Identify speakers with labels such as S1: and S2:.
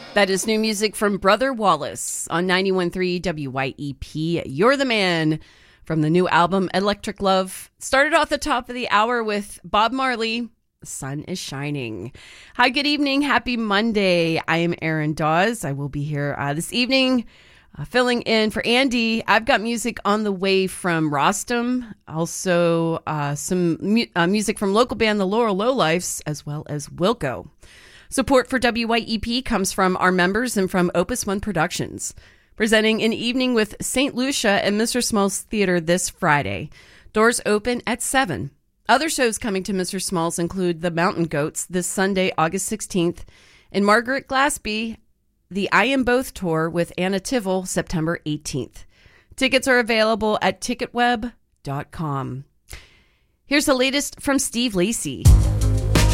S1: That is new music from Brother Wallace on 91.3 WYEP. You're the Man from the new album Electric Love. Started off the top of the hour with Bob Marley, The Sun is Shining. Hi, good evening. Happy Monday. I am Erin Dawes. I will be here this evening filling in for Andy. I've got music on the way from Rostam. Also some music from local band The Laurel Lowlifes, as well as Wilco. Support for WYEP comes from our members and from Opus One Productions, presenting an evening with St. Lucia and Mr. Small's Theater this Friday. Doors open at 7. Other shows coming to Mr. Small's include The Mountain Goats this Sunday, August 16th, and Margaret Glaspie, the I Am Both Tour with Anna Tivell, September 18th. Tickets are available at ticketweb.com. Here's the latest from Steve Lacy.